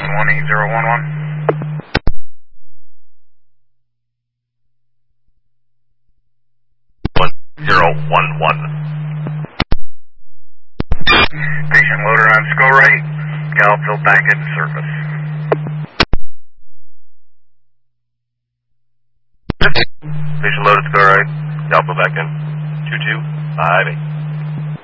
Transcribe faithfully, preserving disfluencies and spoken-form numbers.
one one eight zero one one. Zero one one. Patient loader on SCO right, Gallopville back in service. Patient loaded SCO right, Gallopville back in. two two five eight.